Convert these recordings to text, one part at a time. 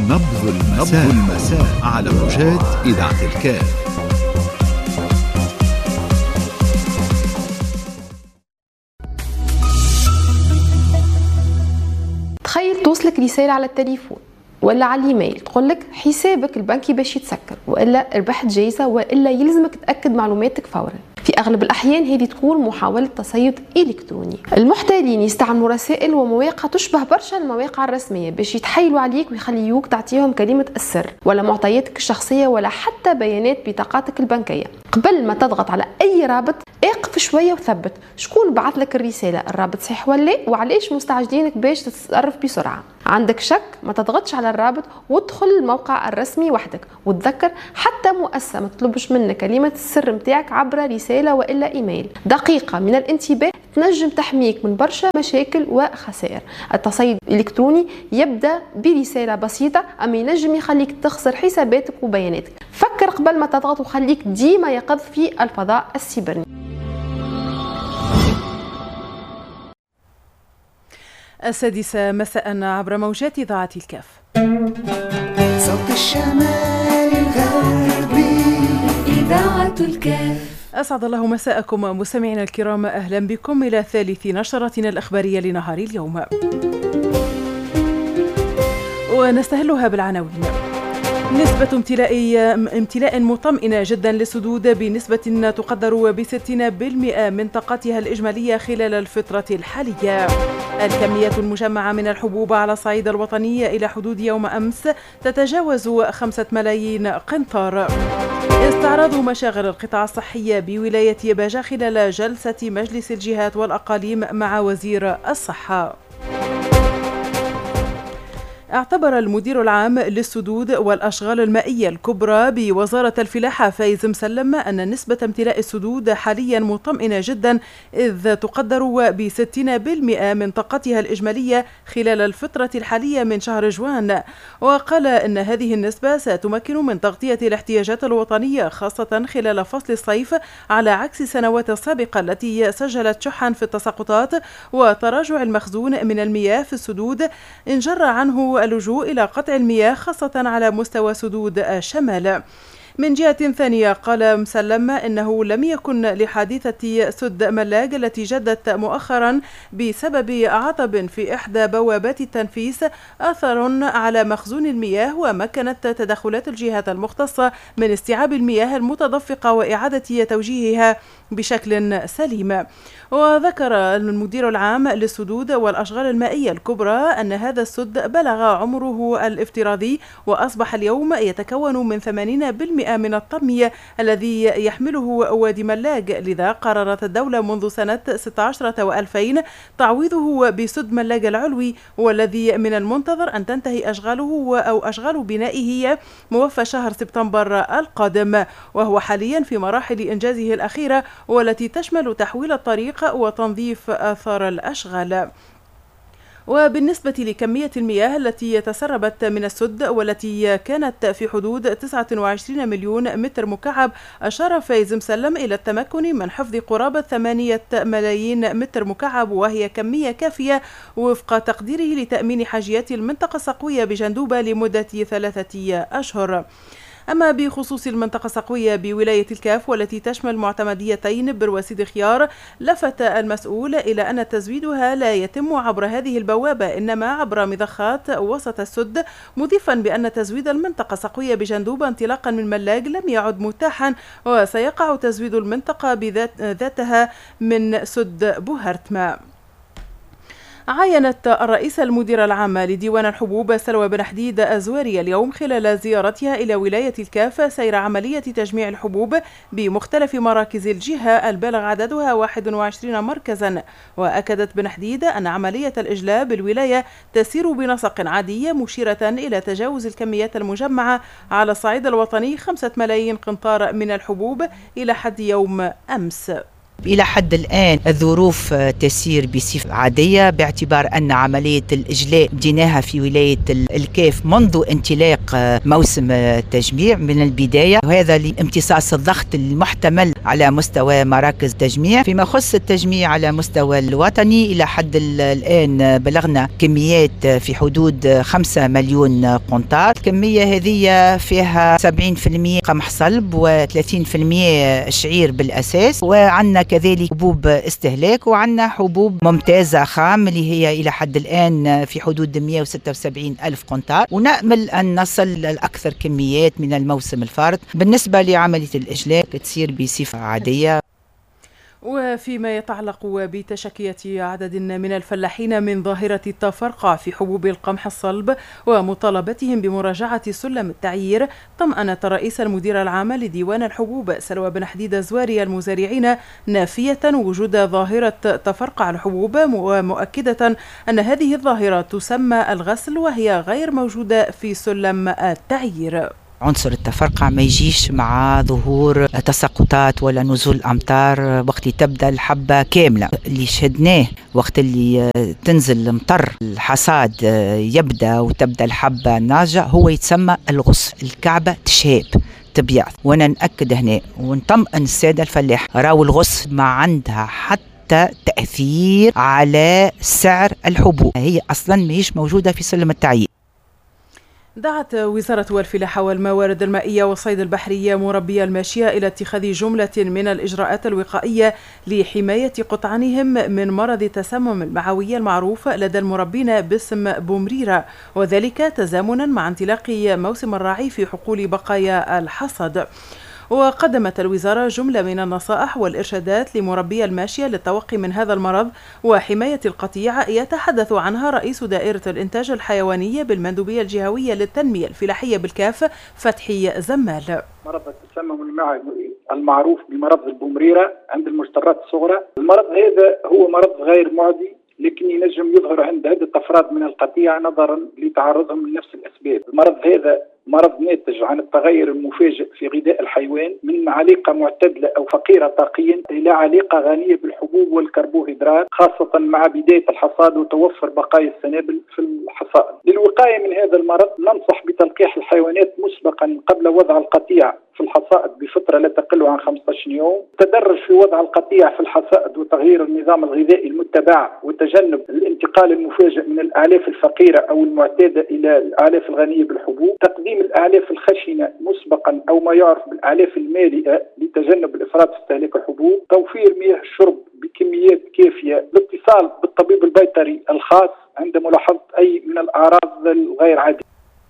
نبض المساء على موجات إذاعة الكاف. تخيل توصلك رسالة على التليفون ولا على الايميل تقولك حسابك البنكي باش يتسكر، والا ربحت جايزة، والا يلزمك تأكد معلوماتك فورا. في اغلب الاحيان هذه تكون محاولة تصيد الكتروني. المحتالين يستعملوا رسائل ومواقع تشبه برشا المواقع الرسمية باش يتحايلوا عليك ويخليوك تعطيهم كلمة السر ولا معطياتك الشخصية ولا حتى بيانات بطاقاتك البنكية. قبل ما تضغط على اي رابط اقف شوية وثبت شكون بعث لك الرسالة، الرابط صحيح ولا لا، وعلاش مستعجلينك باش تتصرف بسرعة. عندك شك ما تضغطش على الرابط وادخل الموقع الرسمي وحدك، وتذكر حتى مؤسسة ما تطلبش منك كلمة السر متاعك عبر رسالة والا ايميل. دقيقة من الانتباه تنجم تحميك من برشا مشاكل وخسائر. التصيد الالكتروني يبدا برسالة بسيطة اما ينجم يخليك تخسر حساباتك وبياناتك. فكر قبل ما تضغط وخليك ديما يقظ في الفضاء السيبراني. السادسة مساء عبر موجات إذاعة الكاف. صوت الشمال الغربي إذاعة الكاف. أسعد الله مساءكم مستمعينا الكرام، أهلا بكم إلى ثالث نشرتنا الأخبارية لنهار اليوم، ونستهلها بالعناوين. نسبة امتلاء مطمئنة جدا للسدود بنسبة تقدر ب60% من طاقتها الإجمالية خلال الفترة الحالية. الكميات المجمعة من الحبوب على الصعيد الوطني إلى حدود يوم أمس تتجاوز 5 ملايين قنطار. استعراض مشاغل القطاع الصحي بولاية يباجة خلال جلسة مجلس الجهات والأقاليم مع وزير الصحة. اعتبر المدير العام للسدود والأشغال المائية الكبرى بوزارة الفلاحة فايز مسلم أن نسبة امتلاء السدود حاليا مطمئنة جدا، إذ تقدر ب60% من طاقتها الإجمالية خلال الفترة الحالية من شهر جوان. وقال أن هذه النسبة ستمكن من تغطية الاحتياجات الوطنية خاصة خلال فصل الصيف، على عكس السنوات السابقة التي سجلت شحا في التساقطات وتراجع المخزون من المياه في السدود، إن جر عنه اللجوء إلى قطع المياه خاصة على مستوى سدود الشمال. من جهة ثانية قال مسلم إنه لم يكن لحادثة سد ملاج التي جدت مؤخرا بسبب عطب في إحدى بوابات التنفيس أثر على مخزون المياه، ومكنت تدخلات الجهات المختصة من استيعاب المياه المتدفقة وإعادة توجيهها بشكل سليم. وذكر المدير العام للسدود والأشغال المائية الكبرى أن هذا السد بلغ عمره الافتراضي وأصبح اليوم يتكون من 80% من الطمي الذي يحمله وادي ملاج، لذا قررت الدولة منذ سنة 16 و2000 تعويضه بسد ملاج العلوي، والذي من المنتظر أن تنتهي أشغاله أو أشغال بنائه موفى شهر سبتمبر القادم، وهو حاليا في مراحل إنجازه الأخيرة والتي تشمل تحويل الطريق وتنظيف آثار الأشغال. وبالنسبة لكمية المياه التي تسربت من السد والتي كانت في حدود 29 مليون متر مكعب، أشار فايز مسلم إلى التمكن من حفظ قرابة 8 ملايين متر مكعب، وهي كمية كافية وفق تقديره لتأمين حاجيات المنطقة السقوية بجندوبة لمدة 3 أشهر. أما بخصوص المنطقة السقوية بولاية الكاف والتي تشمل معتمديتين برواسيد خيار، لفت المسؤول إلى أن تزويدها لا يتم عبر هذه البوابة إنما عبر مضخات وسط السد، مضيفا بأن تزويد المنطقة السقوية بجندوبة انطلاقا من ملاج لم يعد متاحا، وسيقع تزويد المنطقة ذاتها من سد بوهرتما. عاينت الرئيسة المديرة العامة لديوان الحبوب سلوى بن حديد الزواري اليوم خلال زيارتها إلى ولاية الكاف سير عملية تجميع الحبوب بمختلف مراكز الجهة البالغ عددها 21 مركزا. وأكدت بن حديد أن عملية الإجلاء بالولاية تسير بنسق عادي، مشيرة إلى تجاوز الكميات المجمعة على الصعيد الوطني 5 ملايين قنطار من الحبوب إلى حد يوم أمس. إلى حد الآن الظروف تسير بصفة عادية، باعتبار أن عملية الإجلاء بديناها في ولاية الكاف منذ انطلاق موسم التجميع من البداية، وهذا لامتصاص الضغط المحتمل على مستوى مراكز التجميع. فيما يخص التجميع على مستوى الوطني، إلى حد الآن بلغنا كميات في حدود 5 مليون قنطار. الكمية هذه فيها 70% قمح صلب و30% شعير بالأساس، وعندنا كذلك حبوب استهلاك، وعندنا حبوب ممتازة خام اللي هي إلى حد الآن في حدود 176 ألف قنطار، ونأمل أن نصل لأكثر كميات من الموسم الفارط. بالنسبة لعملية الإجلاء تسير بصفة عادية. وفيما يتعلق بتشكية عدد من الفلاحين من ظاهرة التفرقع في حبوب القمح الصلب ومطالبتهم بمراجعة سلم التعيير، طمأنت رئيس المدير العام لديوان الحبوب سلوى بن حديد الزواري المزارعين نافية وجود ظاهرة تفرقع الحبوب، ومؤكدة أن هذه الظاهرة تسمى الغسل وهي غير موجودة في سلم التعيير. عنصر التفرقع ما يجيش مع ظهور تساقطات ولا نزول أمطار وقت تبدأ الحبة كاملة. اللي شهدناه وقت اللي تنزل مطر الحصاد يبدأ وتبدأ الحبة ناضجة هو يتسمى الغص، الكعبة تشاب تبيض. وانا نأكد هنا ونطمئن السادة الفلاح، راو الغص ما عندها حتى تأثير على سعر الحبوب، هي أصلا ماهيش موجودة في سلم التعيير. دعت وزارة الفلاحة والموارد المائية والصيد البحري مربي الماشية إلى اتخاذ جملة من الإجراءات الوقائية لحماية قطعانهم من مرض التسمم المعوي المعروف لدى المربين باسم بومريرة، وذلك تزامنا مع انطلاق موسم الرعي في حقول بقايا الحصد. وقدمت الوزارة جملة من النصائح والإرشادات لمربي الماشية للتوقي من هذا المرض وحماية القطيع، يتحدث عنها رئيس دائرة الإنتاج الحيواني بالمندوبية الجهوية للتنمية الفلاحية بالكاف فتحي زمال. مرض التسمم المعوي المعروف بمرض البومريرة عند المجترات الصغرى، المرض هذا هو مرض غير معدي، لكن ينجم يظهر عند عدة أفراد من القطيع نظرا لتعرضهم لنفس الأسباب. المرض هذا مرض ناتج عن التغير المفاجئ في غذاء الحيوان من عليقة معتدلة أو فقيرة طاقيا إلى عليقة غنية بالحبوب والكربوهيدرات، خاصة مع بداية الحصاد وتوفر بقايا السنابل في الحصاد. للوقاية من هذا المرض ننصح بتلقيح الحيوانات مسبقا قبل وضع القطيع في الحصائد بفترة لا تقل عن 15 يوم، تدرج في وضع القطيع في الحصائد وتغيير النظام الغذائي المتبع وتجنب الانتقال المفاجئ من الأعلاف الفقيرة أو المعتادة إلى الأعلاف الغنية بالحبوب، تقديم الأعلاف الخشنة مسبقا أو ما يعرف بالأعلاف المالئة لتجنب الإفراط في استهلاك الحبوب، توفير مياه الشرب بكميات كافية، الاتصال بالطبيب البيطري الخاص عند ملاحظة أي من الأعراض الغير عادية.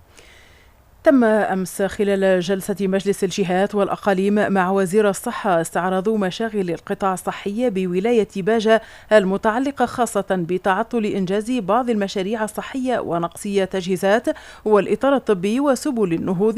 تم أمس خلال جلسة مجلس الجهات والأقاليم مع وزير الصحة استعراض مشاغل القطاع الصحي بولاية باجة المتعلقة خاصة بتعطل إنجاز بعض المشاريع الصحية ونقص تجهيزات والإطار الطبي وسبل النهوض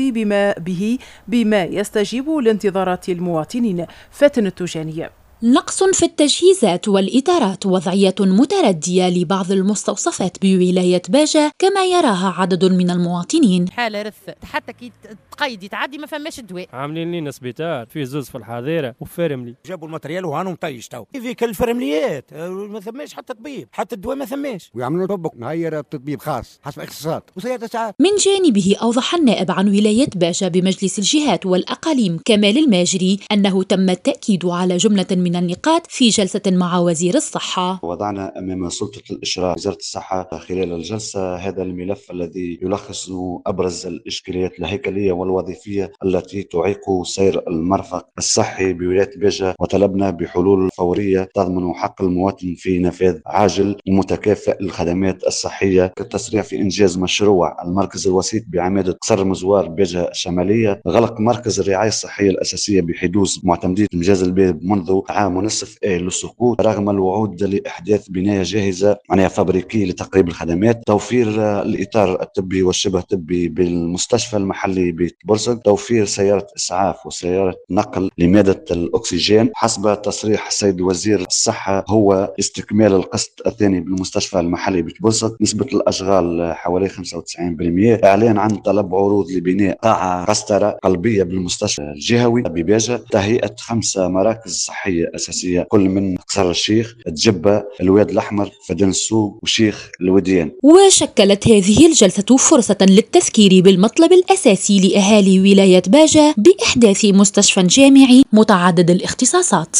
بما يستجيب لانتظارات المواطنين. فاتن التوجانية. نقص في التجهيزات والإطارات، وضعية متردية لبعض المستوصفات بولاية باجة كما يراها عدد من المواطنين. حالة رث حتى كي تقيدي تعدي ما فماش دواء. عاملين لنا سبيطار في زوز في الحظيرة وفرملي، جابوا الماتريال وهانهم طيش تو فيك الفرمليات ما ثماش حتى طبيب، حتى الدواء ما ثماش، ويعملوا طبق معيرة طبيب خاص حسب اختصاصات وسيادة ساعات. من جانبه أوضح النائب عن ولاية باجة بمجلس الجهات والأقاليم كمال الماجري أنه تم التأكيد على جملة من النقاط في جلسة مع وزير الصحة. وضعنا أمام سلطة الإشراف وزارة الصحة خلال الجلسة هذا الملف الذي يلخص أبرز الإشكاليات الهيكلية والوظيفية التي تعيق سير المرفق الصحي بولاية باجة، وطلبنا بحلول فورية تضمن حق المواطن في نفاذ عاجل ومتكافئ للخدمات الصحية، كالتسريع في إنجاز مشروع المركز الوسيط بعمادة قصر مزوار باجة الشمالية، غلق مركز الرعاية الصحية الأساسية بحدوث معتمدية مجاز الباب منذ عام ونصف للسقوط رغم الوعود لإحداث بناية جاهزة معناها فابريكي لتقريب الخدمات، توفير الإطار الطبي والشبه الطبي بالمستشفى المحلي ببرزق، توفير سيارة إسعاف وسيارة نقل لمادة الأكسجين. حسب تصريح السيد وزير الصحة هو استكمال القسط الثاني بالمستشفى المحلي ببرزق، نسبة الأشغال حوالي 95%، إعلان عن طلب عروض لبناء قاعة قسطرة قلبية بالمستشفى الجهوي بباجة، تهيئة 5 مراكز صحية أساسية، كل من قصر الشيخ، الجبة، الواد الأحمر، فدان السوق وشيخ الوديان. وشكلت هذه الجلسة فرصة للتذكير بالمطلب الأساسي لأهالي ولاية باجة بإحداث مستشفى جامعي متعدد الاختصاصات.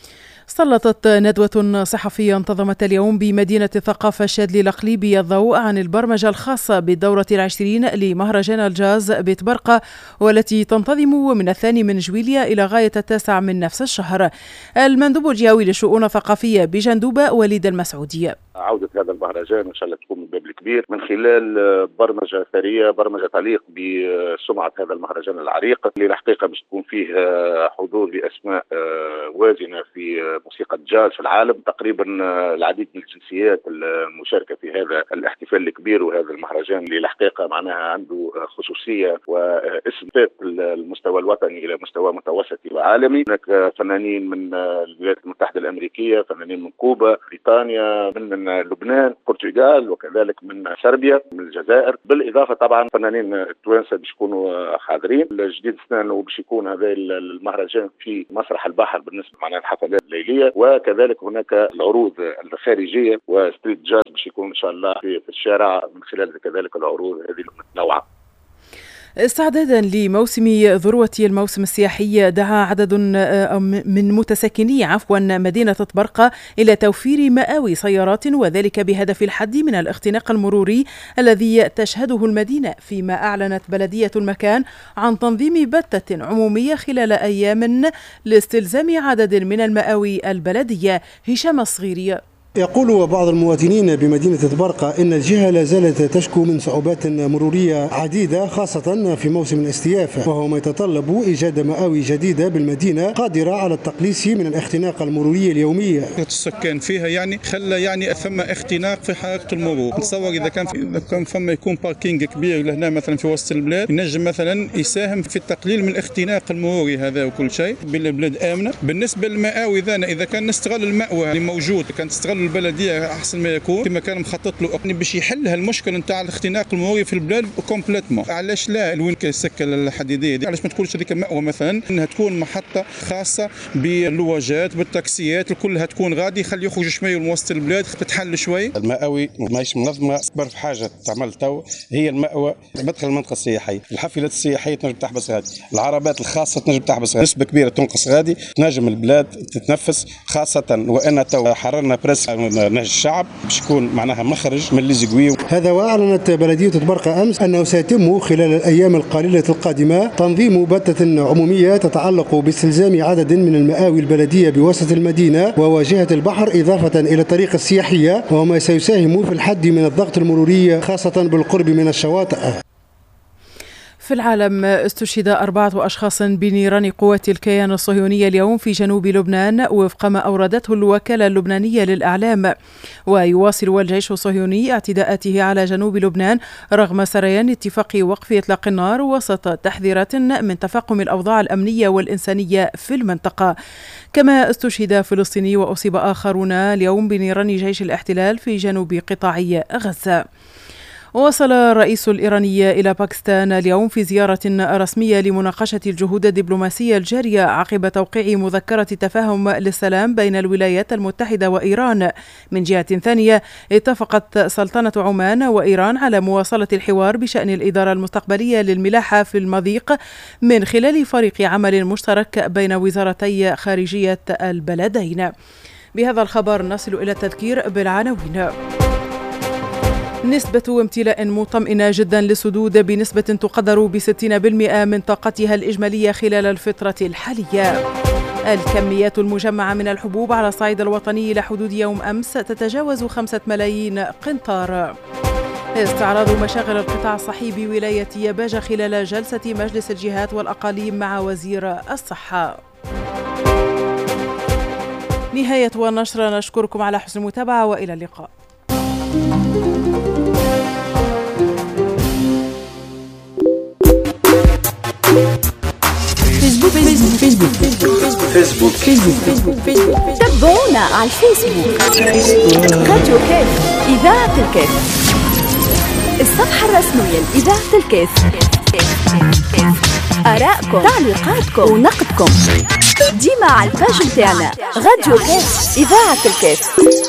سلطت ندوة صحفية انتظمت اليوم بمدينة الثقافة الشاذلي الأقليمي الضوء عن البرمجة الخاصة بالدورة 20 لمهرجان الجاز بيت برقة، والتي تنتظم من 2 جويلية إلى غاية 9 من نفس الشهر. المندوب الجهوي للشؤون الثقافية بجندوبة وليد المسعودية: عودة هذا المهرجان إن شاء الله تكون من باب الكبير من خلال برمجة ثرية، برمجة تليق بسمعة هذا المهرجان العريق، اللي الحقيقة باش تكون فيه حضور لأسماء وازنة في موسيقى الجاز في العالم. تقريبا العديد من الجنسيات المشاركة في هذا الاحتفال الكبير وهذا المهرجان اللي الحقيقة معناها عنده خصوصية واسم فات المستوى الوطني إلى مستوى متوسطي وعالمي. هناك فنانين من الولايات المتحدة الأمريكية، فنانين من كوبا، بريطانيا، من لبنان، البرتغال، وكذلك من صربيا، من الجزائر، بالإضافة طبعا فنانين التوانسة باش يكونوا حاضرين. الجديد السنة انه باش يكون هذا المهرجان في مسرح البحر بالنسبة معناها الحفلات الليلية، وكذلك هناك العروض الخارجية وستريت جاز باش يكون إن شاء الله في الشارع من خلال كذلك العروض هذه المتنوعة. استعدادا لموسم ذروة الموسم السياحي، دعا عدد من متساكني مدينة برقة إلى توفير مآوي سيارات، وذلك بهدف الحد من الاختناق المروري الذي تشهده المدينة، فيما أعلنت بلدية المكان عن تنظيم بتة عمومية خلال أيام لاستلزام عدد من المآوي البلدية. هشام الصغيري: يقول بعض المواطنين بمدينة برقة إن الجهة لا زالت تشكو من صعوبات مرورية عديدة، خاصة في موسم الاستياف، وهو ما يتطلب إيجاد مآوي جديدة بالمدينة قادرة على التقليص من الاختناق المروري اليومي. السكان فيها خلى ثم اختناق في حركة المرور. نتصور إذا كان فما يكون باركينج كبير لهنا مثلا في وسط البلاد، ينجم مثلا يساهم في التقليل من الاختناق المروري هذا وكل شيء. بالبلاد آمنة. بالنسبة للمآوي إذا كان نستغل المأوى اللي موجود، كان تستغل البلديه احسن ما يكون كما كان مخطط له باش يحل هالمشكل نتاع الاختناق المروري في البلاد كومبليتمون. علاش لا الوين السكه الحديديه دي، علاش ما تكونش هذيك مأوى مثلا انها تكون محطه خاصه باللواجات بالتاكسيات كلها تكون غادي، يخلي يخرج شويه من وسط البلاد تتحل شوي. المأوي ماهيش منظمه، برك حاجه تعمل تو هي المأوى مدخل المنطقه السياحيه، الحافلات السياحيه تنجم تحبس غادي، العربات الخاصه تنجم تحبس غادي، نسبه كبيره تنقص غادي، تنجم البلاد تتنفس، خاصه وان تو حررنا بريس نهج الشعب باش يكون معناها مخرج من ليزيغوي. هذا وأعلنت بلدية برقة أمس أنه سيتم خلال الأيام القليلة القادمة تنظيم بتة عمومية تتعلق باستلزام عدد من المآوي البلدية بوسط المدينة وواجهة البحر، إضافة إلى الطريق السياحية، وما سيساهم في الحد من الضغط المروري خاصة بالقرب من الشواطئ. في العالم، استشهد 4 أشخاص بنيران قوات الكيان الصهيوني اليوم في جنوب لبنان وفق ما أوردته الوكالة اللبنانية للإعلام. ويواصل الجيش الصهيوني اعتداءاته على جنوب لبنان رغم سريان اتفاق وقف إطلاق النار وسط تحذيرات من تفاقم الأوضاع الأمنية والإنسانية في المنطقة. كما استشهد فلسطيني وأصيب آخرون اليوم بنيران جيش الاحتلال في جنوب قطاع غزة. وصل الرئيس الإيراني إلى باكستان اليوم في زيارة رسمية لمناقشة الجهود الدبلوماسية الجارية عقب توقيع مذكرة تفاهم للسلام بين الولايات المتحدة وإيران. من جهة ثانية، اتفقت سلطنة عمان وإيران على مواصلة الحوار بشأن الإدارة المستقبلية للملاحة في المضيق من خلال فريق عمل مشترك بين وزارتي خارجية البلدين. بهذا الخبر نصل إلى التذكير بالعناوين. نسبة امتلاء مطمئنة جدا للسدود بنسبة تقدر ب60% من طاقتها الإجمالية خلال الفترة الحالية. الكميات المجمعة من الحبوب على الصعيد الوطني إلى حدود يوم أمس تتجاوز 5 ملايين قنطار. استعراض مشاغل القطاع الصحي بولاية باجة خلال جلسة مجلس الجهات والأقاليم مع وزير الصحة. نهاية النشرة، نشكركم على حسن المتابعة وإلى اللقاء. فيسبوك. تابعونا على الفيسبوك. راديو كاف إذاعة الكاف، الصفحة الرسمية لإذاعة الكاف. آراءكم، تعليقاتكم ونقدكم ديما على الباج نتاعنا راديو كاف إذاعة الكاف.